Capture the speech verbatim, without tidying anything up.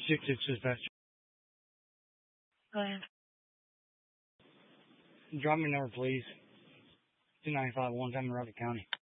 Six six dispatch. Go ahead. Drop me a number, please. Two ninety five one time in Rocket County.